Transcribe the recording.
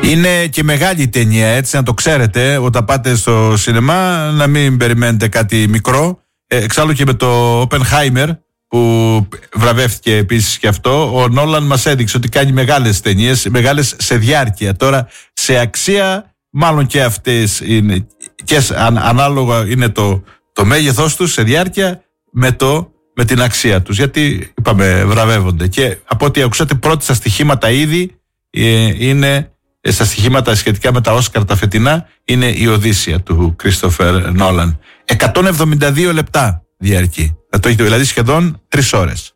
Είναι και μεγάλη ταινία, έτσι, να το ξέρετε. Όταν πάτε στο σινεμά, να μην περιμένετε κάτι μικρό. Εξάλλου και με το Oppenheimer, που βραβεύτηκε επίσης και αυτό, ο Νόλαν μας έδειξε ότι κάνει μεγάλες ταινίες, μεγάλες σε διάρκεια. Τώρα, σε αξία, μάλλον και αυτές είναι, και ανάλογα είναι το μέγεθός τους, σε διάρκεια με την αξία τους. Γιατί, είπαμε, βραβεύονται. Και από ό,τι ακούσατε, πρώτη στα στοιχήματα ήδη είναι, στα στοιχήματα σχετικά με τα Όσκαρ τα φετινά, είναι η Οδύσσεια του Κρίστοφερ Νόλαν. 172 λεπτά διαρκεί. Δηλαδή σχεδόν 3 ώρες.